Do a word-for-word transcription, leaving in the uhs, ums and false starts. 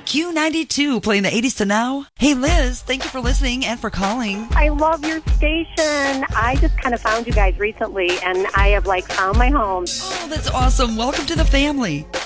Q ninety-two, playing the eighties to now. Hey, Liz, thank you for listening and for calling. I love your station. I just kind of found you guys recently, and I have, like, found my home. Oh, that's awesome. Welcome to the family.